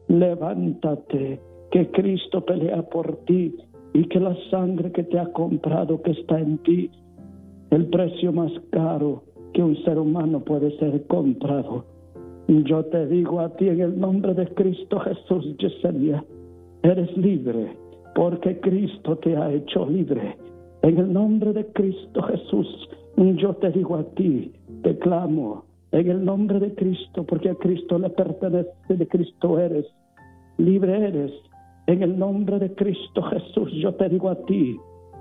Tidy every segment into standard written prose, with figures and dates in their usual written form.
levántate, que Cristo pelea por ti y que la sangre que te ha comprado, que está en ti, el precio más caro que un ser humano puede ser comprado. Yo te digo a ti en el nombre de Cristo Jesús, Yesenia, eres libre porque Cristo te ha hecho libre. En el nombre de Cristo Jesús, yo te digo a ti, te clamo, en el nombre de Cristo, porque a Cristo le pertenece, de Cristo eres, libre eres. En el nombre de Cristo Jesús, yo te digo a ti,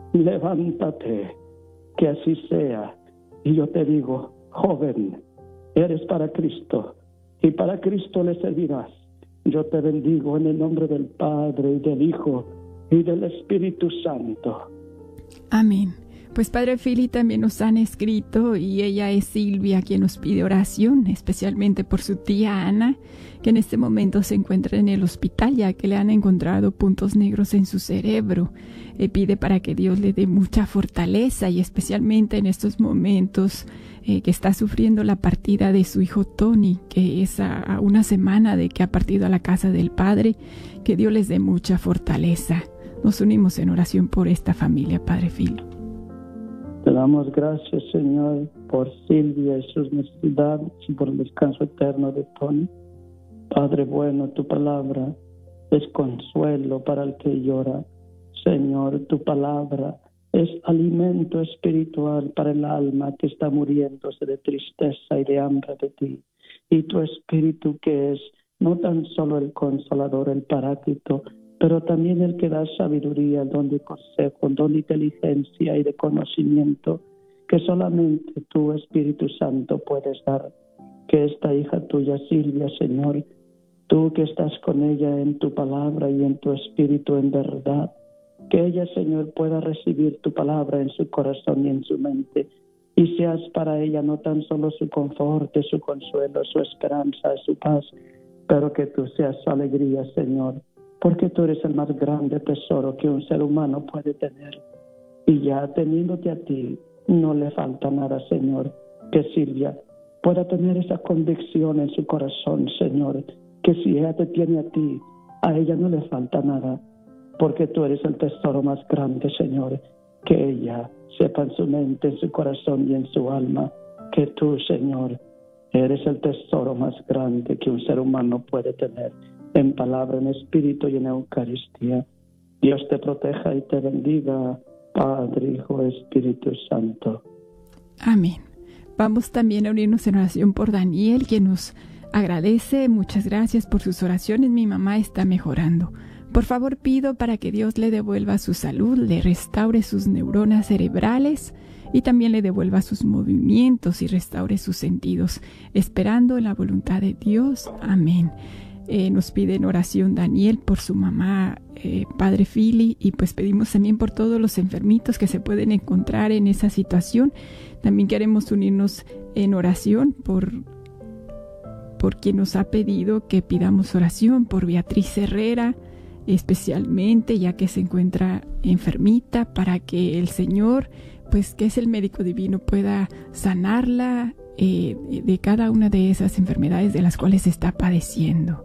levántate, que así sea. Y yo te digo, joven, eres para Cristo, y para Cristo le servirás. Yo te bendigo en el nombre del Padre, y del Hijo, y del Espíritu Santo. Amén. Pues Padre Philly, también nos han escrito, y ella es Silvia, quien nos pide oración, especialmente por su tía Ana, que en este momento se encuentra en el hospital, ya que le han encontrado puntos negros en su cerebro. Pide para que Dios le dé mucha fortaleza, y especialmente en estos momentos que está sufriendo la partida de su hijo Tony, que es a una semana de que ha partido a la casa del Padre, que Dios les dé mucha fortaleza. Nos unimos en oración por esta familia, Padre Philly. Te damos gracias, Señor, por Silvia y sus necesidades y por el descanso eterno de Tony. Padre bueno, tu palabra es consuelo para el que llora. Señor, tu palabra es alimento espiritual para el alma que está muriéndose de tristeza y de hambre de ti. Y tu Espíritu, que es no tan solo el Consolador, el Paráclito, pero también el que da sabiduría, don de consejo, don de inteligencia y de conocimiento, que solamente tu Espíritu Santo puedes dar. Que esta hija tuya, Silvia, Señor, tú que estás con ella en tu palabra y en tu Espíritu en verdad, que ella, Señor, pueda recibir tu palabra en su corazón y en su mente, y seas para ella no tan solo su confort, su consuelo, su esperanza, su paz, pero que tú seas su alegría, Señor, porque tú eres el más grande tesoro que un ser humano puede tener. Y ya teniéndote a ti, no le falta nada, Señor. Que Silvia pueda tener esa convicción en su corazón, Señor, que si ella te tiene a ti, a ella no le falta nada, porque tú eres el tesoro más grande, Señor. Que ella sepa en su mente, en su corazón y en su alma, que tú, Señor, eres el tesoro más grande que un ser humano puede tener, en palabra, en espíritu y en Eucaristía. Dios te proteja y te bendiga, Padre, Hijo, Espíritu Santo. Amén. Vamos también a unirnos en oración por Daniel, quien nos agradece. Muchas gracias por sus oraciones. Mi mamá está mejorando. Por favor, pido para que Dios le devuelva su salud, le restaure sus neuronas cerebrales y también le devuelva sus movimientos y restaure sus sentidos, esperando en la voluntad de Dios. Amén. Nos pide en oración Daniel por su mamá, Padre Philly, y pues pedimos también por todos los enfermitos que se pueden encontrar en esa situación. También queremos unirnos en oración por quien nos ha pedido que pidamos oración por Beatriz Herrera, especialmente ya que se encuentra enfermita, para que el Señor, pues que es el médico divino, pueda sanarla de cada una de esas enfermedades de las cuales está padeciendo.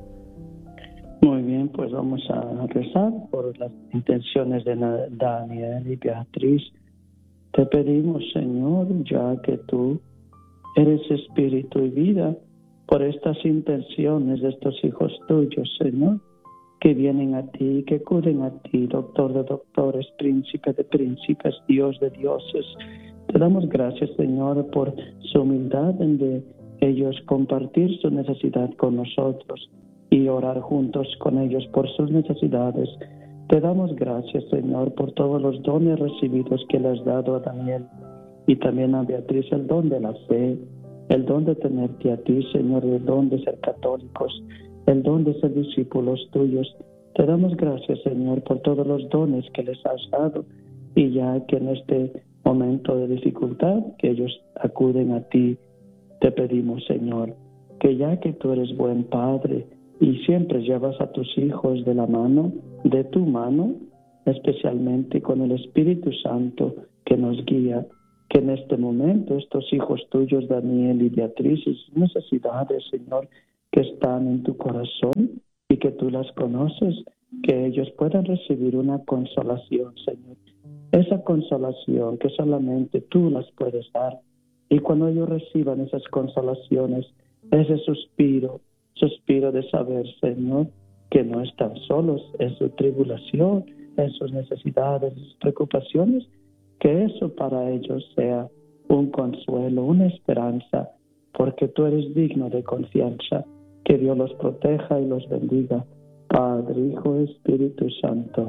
Muy bien, pues vamos a rezar por las intenciones de Daniel y Beatriz. Te pedimos, Señor, ya que tú eres espíritu y vida, por estas intenciones de estos hijos tuyos, Señor, que vienen a ti, que acuden a ti, doctor de doctores, príncipe de príncipes, Dios de dioses. Te damos gracias, Señor, por su humildad en de ellos compartir su necesidad con nosotros y orar juntos con ellos por sus necesidades. Te damos gracias, Señor, por todos los dones recibidos que le has dado a Daniel y también a Beatriz, el don de la fe, el don de tenerte a ti, Señor, el don de ser católicos, el don de ser discípulos tuyos. Te damos gracias, Señor, por todos los dones que les has dado, y ya que en este momento de dificultad que ellos acuden a ti, te pedimos, Señor, que ya que tú eres buen Padre y siempre llevas a tus hijos de la mano, de tu mano, especialmente con el Espíritu Santo que nos guía, que en este momento estos hijos tuyos, Daniel y Beatriz, y sus necesidades, Señor, que están en tu corazón, y que tú las conoces, que ellos puedan recibir una consolación, Señor. Esa consolación que solamente tú las puedes dar. Y cuando ellos reciban esas consolaciones, ese suspiro de saber, Señor, que no están solos en su tribulación, en sus necesidades, en sus preocupaciones, que eso para ellos sea un consuelo, una esperanza, porque tú eres digno de confianza. Que Dios los proteja y los bendiga. Padre, Hijo, Espíritu Santo.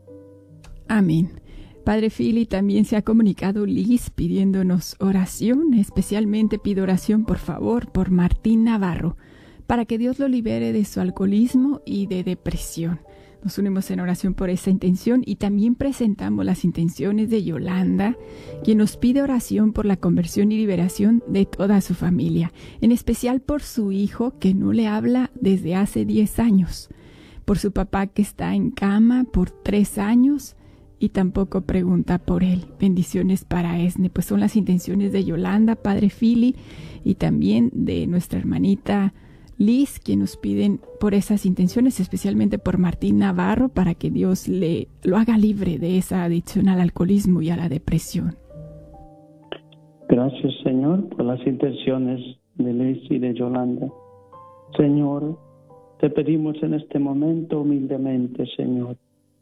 Amén. Padre Philly, también se ha comunicado Liz pidiéndonos oración. Especialmente pido oración, por favor, por Martín Navarro, para que Dios lo libere de su alcoholismo y de depresión. Nos unimos en oración por esa intención y también presentamos las intenciones de Yolanda, quien nos pide oración por la conversión y liberación de toda su familia, en especial por su hijo que no le habla desde hace 10 años, por su papá que está en cama por 3 años y tampoco pregunta por él. Bendiciones para Esne. Pues son las intenciones de Yolanda, Padre Philly, y también de nuestra hermanita Liz, que nos piden por esas intenciones, especialmente por Martín Navarro, para que Dios lo haga libre de esa adicción al alcoholismo y a la depresión. Gracias, Señor, por las intenciones de Liz y de Yolanda. Señor, te pedimos en este momento humildemente, Señor,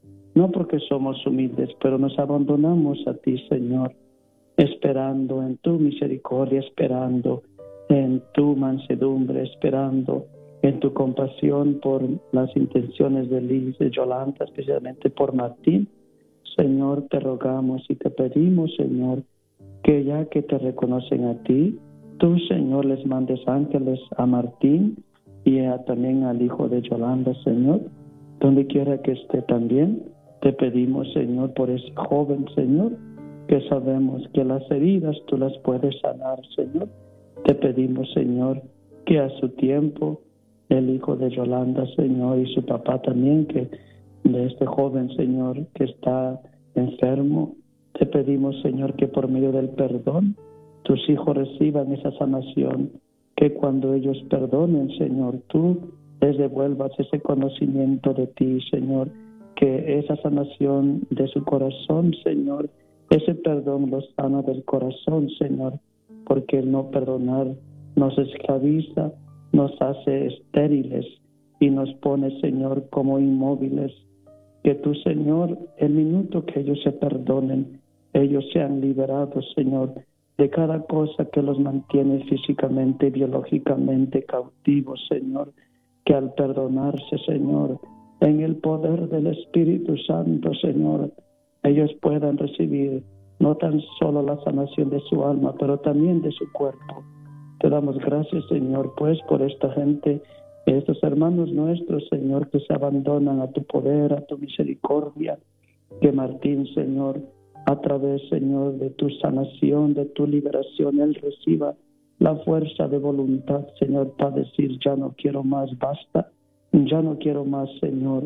no porque somos humildes, pero nos abandonamos a ti, Señor, esperando en tu misericordia, esperando en tu mansedumbre, esperando en tu compasión por las intenciones de Liz, de Yolanda, especialmente por Martín. Señor, te rogamos y te pedimos, Señor, que ya que te reconocen a ti, tú, Señor, les mandes ángeles a Martín y también al hijo de Yolanda, Señor, donde quiera que esté también. Te pedimos, Señor, por ese joven, Señor, que sabemos que las heridas tú las puedes sanar, Señor. Te pedimos, Señor, que a su tiempo el hijo de Yolanda, Señor, y su papá también, que de este joven, Señor, que está enfermo, te pedimos, Señor, que por medio del perdón tus hijos reciban esa sanación, que cuando ellos perdonen, Señor, tú les devuelvas ese conocimiento de ti, Señor, que esa sanación de su corazón, Señor, ese perdón los sana del corazón, Señor, porque el no perdonar nos esclaviza, nos hace estériles y nos pone, Señor, como inmóviles. Que tú, Señor, el minuto que ellos se perdonen, ellos sean liberados, Señor, de cada cosa que los mantiene físicamente, biológicamente cautivos, Señor, que al perdonarse, Señor, en el poder del Espíritu Santo, Señor, ellos puedan recibir no tan solo la sanación de su alma, pero también de su cuerpo. Te damos gracias, Señor, pues por esta gente, estos hermanos nuestros, Señor, que se abandonan a tu poder, a tu misericordia. Que Martín, Señor, a través, Señor, de tu sanación, de tu liberación, él reciba la fuerza de voluntad, Señor, para decir, ya no quiero más, basta, ya no quiero más, Señor,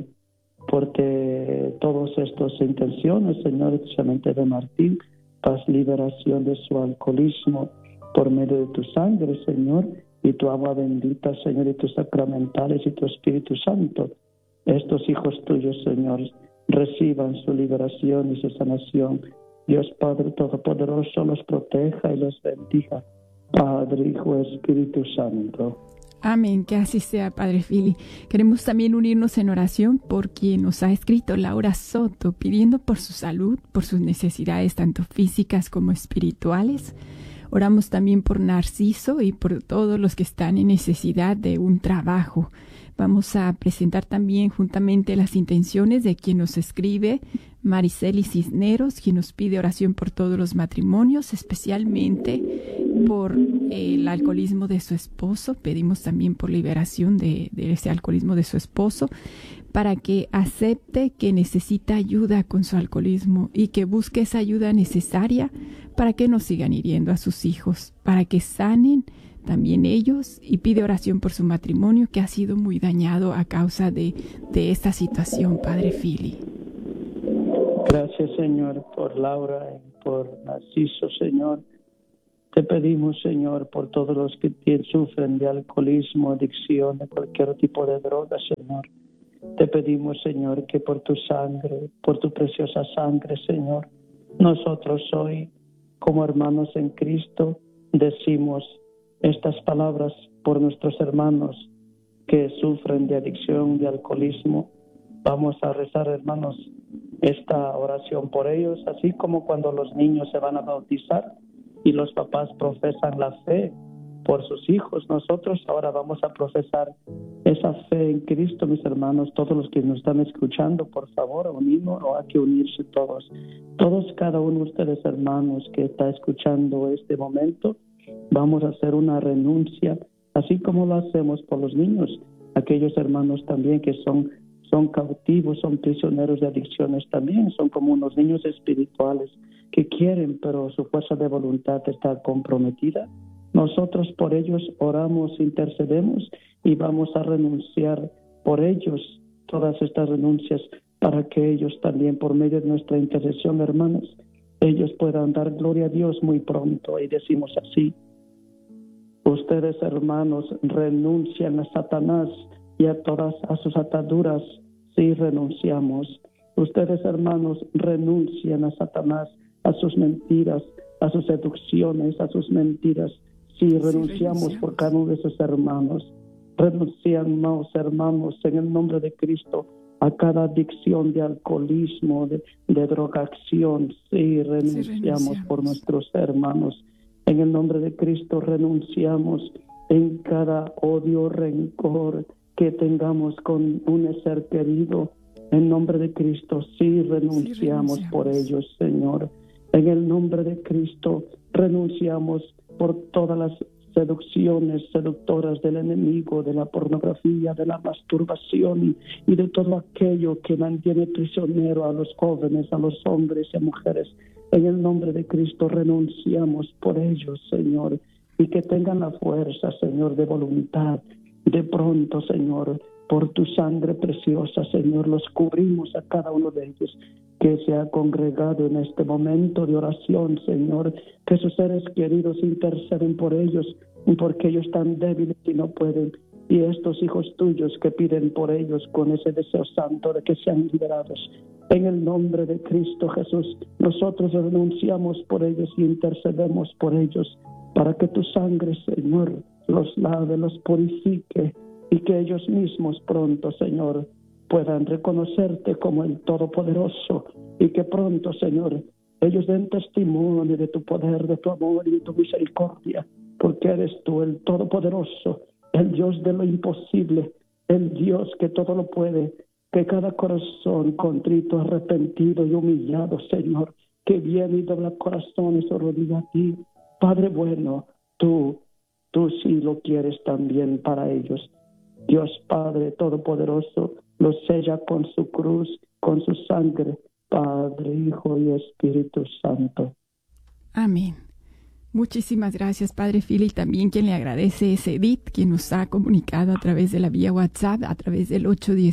porque todas estas intenciones, Señor, especialmente de Martín, paz, liberación de su alcoholismo por medio de tu sangre, Señor, y tu agua bendita, Señor, y tus sacramentales y tu Espíritu Santo. Estos hijos tuyos, Señor, reciban su liberación y su sanación. Dios Padre Todopoderoso los proteja y los bendiga. Padre, Hijo, Espíritu Santo. Amén, que así sea, Padre Philly. Queremos también unirnos en oración por quien nos ha escrito, Laura Soto, pidiendo por su salud, por sus necesidades tanto físicas como espirituales. Oramos también por Narciso y por todos los que están en necesidad de un trabajo. Vamos a presentar también juntamente las intenciones de quien nos escribe, Mariceli Cisneros, quien nos pide oración por todos los matrimonios, especialmente por el alcoholismo de su esposo. Pedimos también por liberación de ese alcoholismo de su esposo, para que acepte que necesita ayuda con su alcoholismo y que busque esa ayuda necesaria para que no sigan hiriendo a sus hijos, para que sanen también ellos, y pide oración por su matrimonio que ha sido muy dañado a causa de esta situación, Padre Philly. Gracias, Señor, por Laura y por Narciso, Señor, Te pedimos, Señor, por todos los que sufren de alcoholismo, adicción, de cualquier tipo de droga, Señor. Te pedimos, Señor, que por tu sangre, por tu preciosa sangre, Señor, nosotros hoy, como hermanos en Cristo, decimos estas palabras por nuestros hermanos que sufren de adicción, de alcoholismo. Vamos a rezar, hermanos, esta oración por ellos, así como cuando los niños se van a bautizar y los papás profesan la fe por sus hijos. Nosotros ahora vamos a profesar esa fe en Cristo, mis hermanos. Todos los que nos están escuchando, por favor, unimos, o hay que unirse todos. Todos, cada uno de ustedes, hermanos, que está escuchando este momento, vamos a hacer una renuncia, así como lo hacemos por los niños. Aquellos hermanos también que son cautivos, son prisioneros de adicciones también, son como unos niños espirituales que quieren, pero su fuerza de voluntad está comprometida. Nosotros por ellos oramos, intercedemos y vamos a renunciar por ellos, todas estas renuncias, para que ellos también, por medio de nuestra intercesión, hermanos, ellos puedan dar gloria a Dios muy pronto. Y decimos así: ustedes, hermanos, renuncian a Satanás y a todas sus ataduras. Sí, renunciamos. Ustedes, hermanos, renuncian a Satanás, a sus mentiras, a sus seducciones, a sus mentiras. Sí, renunciamos por cada uno de esos hermanos. Renunciamos, hermanos, en el nombre de Cristo, a cada adicción de alcoholismo, de drogaacción. Sí, renunciamos por nuestros hermanos. En el nombre de Cristo renunciamos en cada odio, rencor que tengamos con un ser querido. En nombre de Cristo, sí renunciamos por ellos, Señor. En el nombre de Cristo renunciamos por todas las seducciones seductoras del enemigo, de la pornografía, de la masturbación y de todo aquello que mantiene prisionero a los jóvenes, a los hombres y a mujeres. En el nombre de Cristo renunciamos por ellos, Señor, y que tengan la fuerza, Señor, de voluntad. De pronto, Señor, por tu sangre preciosa, Señor, los cubrimos a cada uno de ellos que se ha congregado en este momento de oración, Señor, que sus seres queridos interceden por ellos, porque ellos están débiles y no pueden. Y estos hijos tuyos que piden por ellos con ese deseo santo de que sean liberados. En el nombre de Cristo Jesús, nosotros renunciamos por ellos y intercedemos por ellos, para que tu sangre, Señor, los lave, los purifique, y que ellos mismos pronto, Señor, puedan reconocerte como el Todopoderoso, y que pronto, Señor, ellos den testimonio de tu poder, de tu amor y de tu misericordia, porque eres tú el Todopoderoso, el Dios de lo imposible, el Dios que todo lo puede, que cada corazón contrito, arrepentido y humillado, Señor, que viene y dobla corazón y se rodilla a ti. Padre bueno, tú sí lo quieres también para ellos. Dios Padre Todopoderoso los sella con su cruz, con su sangre, Padre, Hijo y Espíritu Santo. Amén. Muchísimas gracias, Padre Philly. También quien le agradece es Edith, quien nos ha comunicado a través de la vía WhatsApp, a través del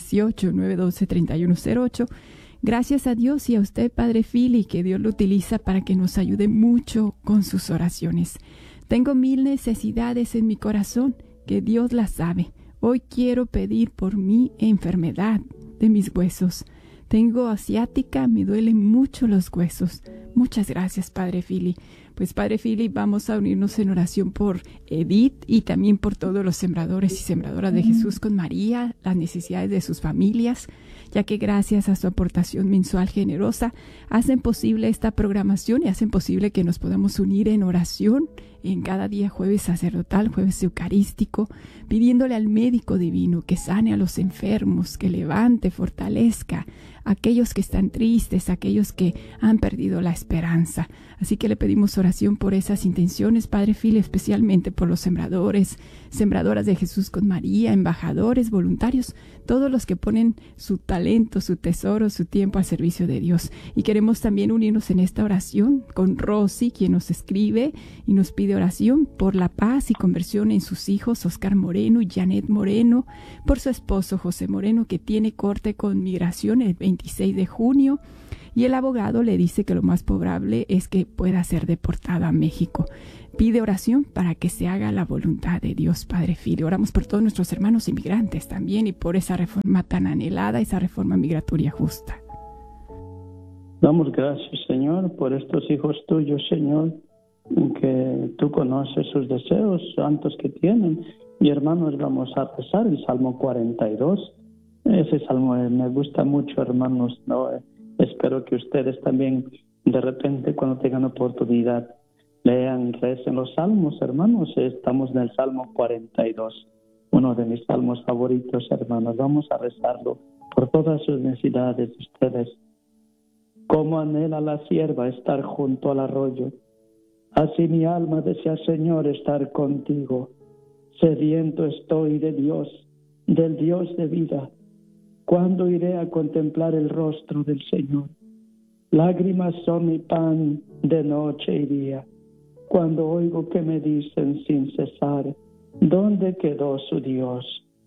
818-912-3108. Gracias a Dios y a usted, Padre Philly, que Dios lo utiliza para que nos ayude mucho con sus oraciones. Tengo 1000 necesidades en mi corazón, que Dios las sabe. Hoy quiero pedir por mi enfermedad de mis huesos. Tengo asiática, me duelen mucho los huesos. Muchas gracias, Padre Philly. Pues, Padre Philly, vamos a unirnos en oración por Edith y también por todos los sembradores y sembradoras de Jesús con María, las necesidades de sus familias, ya que gracias a su aportación mensual generosa hacen posible esta programación y hacen posible que nos podamos unir en oración en cada día, jueves sacerdotal, jueves eucarístico, pidiéndole al médico divino que sane a los enfermos, que levante, fortalezca a aquellos que están tristes, a aquellos que han perdido la esperanza. Así que le pedimos oración por esas intenciones, Padre Philly, especialmente por los sembradores, sembradoras de Jesús con María, embajadores, voluntarios, todos los que ponen su talento, su tesoro, su tiempo al servicio de Dios. Y queremos también unirnos en esta oración con Rosy, quien nos escribe y nos pide oración por la paz y conversión en sus hijos Oscar Moreno y Janet Moreno, por su esposo José Moreno, que tiene corte con migración el 26 de junio, y el abogado le dice que lo más probable es que pueda ser deportado a México. pide oración para que se haga la voluntad de Dios, Padre Philly. Oramos por todos nuestros hermanos inmigrantes también y por esa reforma tan anhelada, esa reforma migratoria justa. Damos gracias, Señor, por estos hijos tuyos, Señor, que tú conoces sus deseos santos que tienen. Y hermanos, vamos a rezar el Salmo 42. Ese salmo me gusta mucho, hermanos, ¿no? Espero que ustedes también, de repente, cuando tengan oportunidad, lean, recen los salmos, hermanos. Estamos en el Salmo 42, uno de mis salmos favoritos, hermanos. Vamos a rezarlo por todas sus necesidades de ustedes. Como anhela la sierva estar junto al arroyo, así mi alma desea, Señor, estar contigo. Sediento estoy de Dios, del Dios de vida. ¿Cuándo iré a contemplar el rostro del Señor? Lágrimas son mi pan de noche y día, cuando oigo que me dicen sin cesar, ¿dónde quedó su Dios?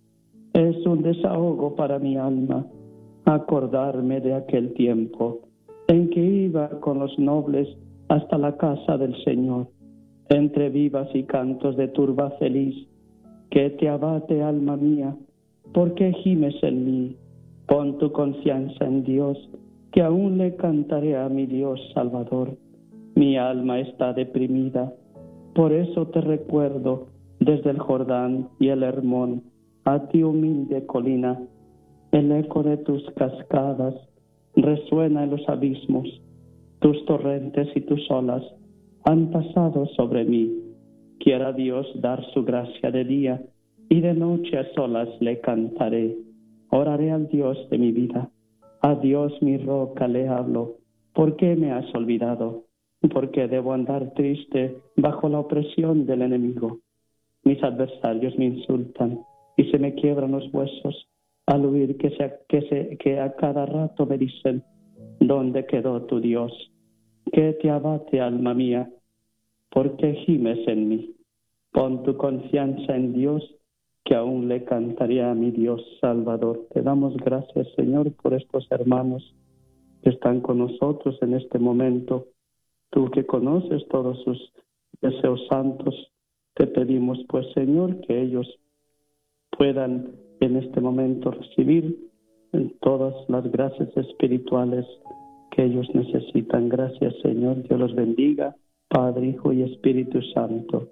Es un desahogo para mi alma acordarme de aquel tiempo en que iba con los nobles hasta la casa del Señor, entre vivas y cantos de turba feliz. Que te abate, alma mía, porque gimes en mí. Pon tu confianza en Dios, que aún le cantaré a mi Dios Salvador. Mi alma está deprimida, por eso te recuerdo desde el Jordán y el Hermón, a ti humilde colina. El eco de tus cascadas resuena en los abismos, tus torrentes y tus olas han pasado sobre mí. Quiera Dios dar su gracia de día, y de noche a solas le cantaré. Oraré al Dios de mi vida, a Dios mi roca le hablo. ¿Por qué me has olvidado? ¿Por qué debo andar triste bajo la opresión del enemigo? Mis adversarios me insultan y se me quiebran los huesos al oír que a cada rato me dicen, ¿dónde quedó tu Dios? Que te abate, alma mía, porque gimes en mí. Pon tu confianza en Dios, que aún le cantaré a mi Dios Salvador. Te damos gracias, Señor, por estos hermanos que están con nosotros en este momento. Tú que conoces todos sus deseos santos, te pedimos, pues, Señor, que ellos puedan en este momento recibir todas las gracias espirituales que ellos necesitan. Gracias, Señor. Dios los bendiga, Padre, Hijo y Espíritu Santo.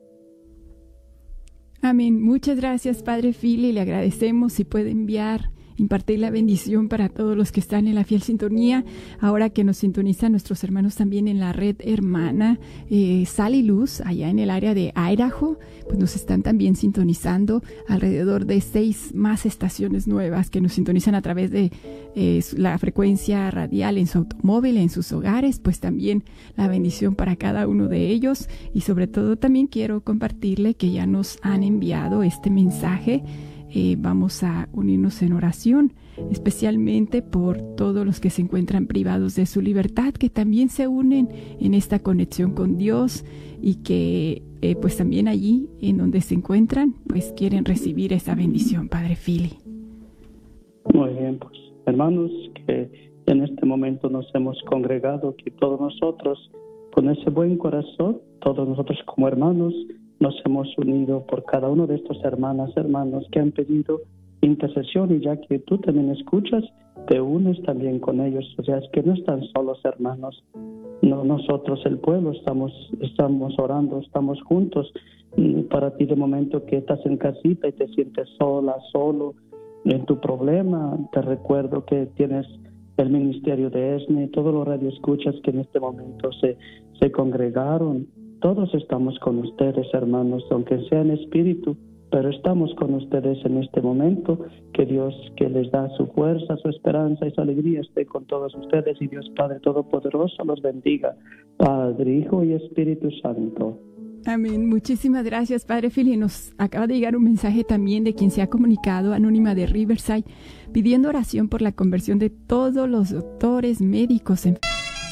Amén. Muchas gracias, Padre Philly. Le agradecemos si puede impartir la bendición para todos los que están en la fiel sintonía. Ahora que nos sintonizan nuestros hermanos también en la red hermana Sal y Luz, allá en el área de Idaho, pues nos están también sintonizando alrededor de 6 más estaciones nuevas que nos sintonizan a través de la frecuencia radial en su automóvil, en sus hogares. Pues también la bendición para cada uno de ellos. Y sobre todo también quiero compartirle que ya nos han enviado este mensaje. Vamos a unirnos en oración, especialmente por todos los que se encuentran privados de su libertad, que también se unen en esta conexión con Dios y que pues también allí en donde se encuentran, pues quieren recibir esa bendición, Padre Philly. Muy bien, pues hermanos, que en este momento nos hemos congregado, que todos nosotros con ese buen corazón, todos nosotros como hermanos, nos hemos unido por cada uno de estos hermanos que han pedido intercesión, y ya que tú también escuchas, te unes también con ellos. O sea, es que no están solos, hermanos. No, nosotros, el pueblo, estamos orando, estamos juntos. Para ti, de momento que estás en casita y te sientes sola, solo en tu problema, te recuerdo que tienes el ministerio de ESNE, todos los radioescuchas que en este momento se congregaron. Todos estamos con ustedes, hermanos, aunque sea en espíritu, pero estamos con ustedes en este momento. Que Dios, que les da su fuerza, su esperanza y su alegría, esté con todos ustedes, y Dios Padre Todopoderoso los bendiga, Padre, Hijo y Espíritu Santo. Amén. Muchísimas gracias, Padre Philly. Nos acaba de llegar un mensaje también de quien se ha comunicado, anónima de Riverside, pidiendo oración por la conversión de todos los doctores, médicos,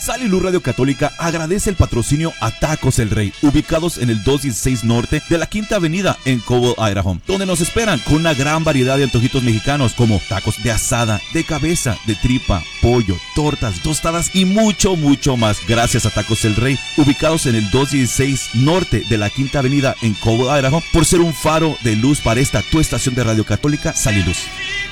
Sal y Luz Radio Católica agradece el patrocinio a Tacos El Rey, ubicados en el 216 Norte de la Quinta Avenida en Cobble, Idaho, donde nos esperan con una gran variedad de antojitos mexicanos como tacos de asada, de cabeza, de tripa, pollo, tortas, tostadas y mucho, mucho más. Gracias a Tacos El Rey, ubicados en el 216 Norte de la Quinta Avenida en Cobble, Idaho, por ser un faro de luz para esta tu estación de Radio Católica, Sal y Luz.